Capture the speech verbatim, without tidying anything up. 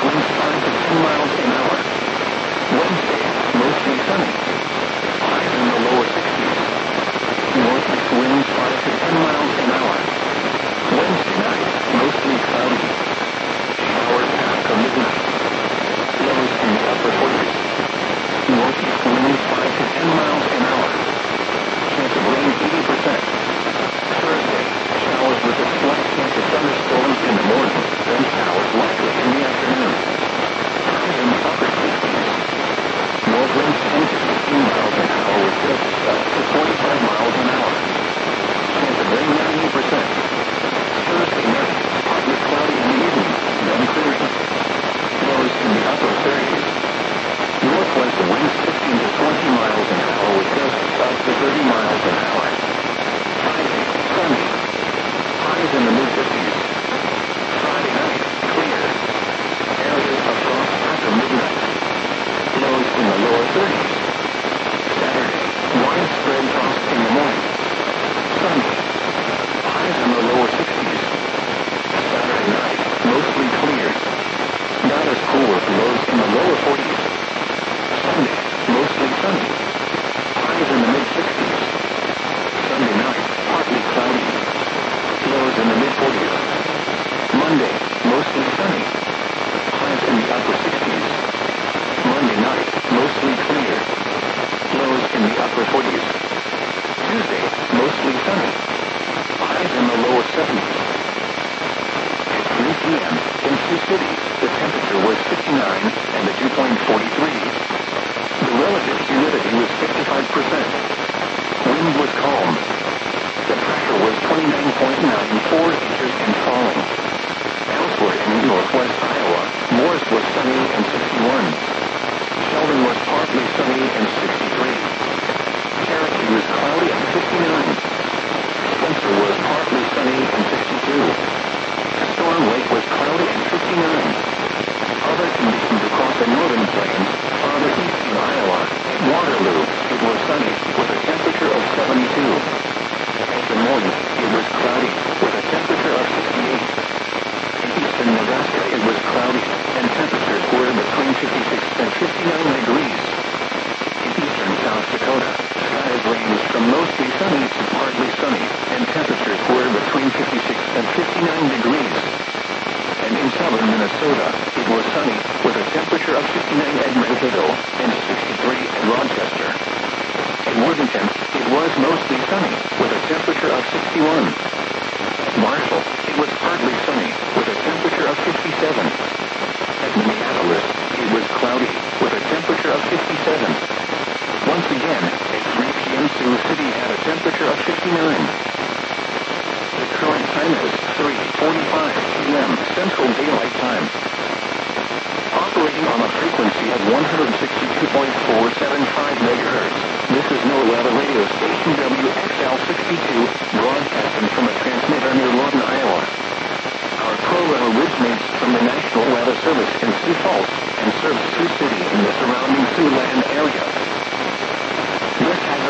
winds five to ten miles an hour. Wednesday, mostly sunny. Highs in the lower sixties. Northeast winds five to ten miles an hour. Wednesday night, mostly cloudy. Showers after midnight. Lows in the upper forties. Northeast winds five to ten miles an hour. Chance of rain eighty percent. Thursday, showers with a slight chance of thunderstorms in the morning, then showers likely in the afternoon. Highs in the upper sixties. North winds ten to fifteen miles an hour with gusts up to twenty-five miles an hour. Chance of rain ninety percent. Thursday night, partly cloudy in the evening, then clearing. Lows in the upper thirties. Northwest winds fifteen to twenty miles an hour with gusts up to thirty miles an hour. Friday, sunny. Highs in the mid-fifties. Friday night, clear. Areas of frost after midnight. Lows in the lower thirties. Saturday, widespread frost in the morning. Sunday. Highs in the lower sixties. Saturday night, mostly clear. Not as cool with lows in the lower forties. Sunday, mostly sunny. Highs in the mid-sixties. Sunday night, partly cloudy. Lows in the mid-forties. Monday, mostly sunny. Highs in the upper sixties. Monday night, mostly clear. Lows in the upper forties. Tuesday, mostly sunny. Highs in the lower seventies. At three p.m. in Sioux City, the temperature was fifty-nine and the dew point forty-three. The relative humidity was fifty-five percent. Wind was calm. The pressure was twenty-nine point nine four inches and falling. Elsewhere in northwest Iowa, Morris was sunny and sixty-one. Sheldon was partly sunny and sixty-three. Cherokee was cloudy and fifty-nine. Spencer was partly sunny and sixty-two. Storm Lake was cloudy and fifty-nine. Other conditions across the northern plains, farther east in Iowa, at Waterloo, it was sunny with a temperature of seventy-two. At Des Moines, it was cloudy with a temperature of sixty-eight. In eastern Nebraska, it was cloudy, and temperatures were between fifty-six and fifty-nine degrees. In eastern South Dakota, skies ranged from mostly sunny to partly sunny, and temperatures were between fifty-six and fifty-nine degrees. And in southern Minnesota, it was sunny with a temperature of fifty-nine at Mankato and sixty-three at Rochester. At Worthington, it was mostly sunny with a temperature of sixty-one. At Marshall, it was partly sunny with a temperature of fifty-seven. At Minneapolis, it was cloudy with a temperature of fifty-seven. Once again, at three p.m. Sioux City had a temperature of fifty-nine. The current time is three forty-five p.m. Central Daylight Time. Operating on a frequency of one hundred sixty-two point four seven five megahertz, this is NOAA Weather Radio Station W X L sixty-two, broadcasting from a transmitter near Lawton, Iowa. Our program originates from the National Weather Service in Sioux Falls and serves Sioux City in the surrounding Siouxland area. This has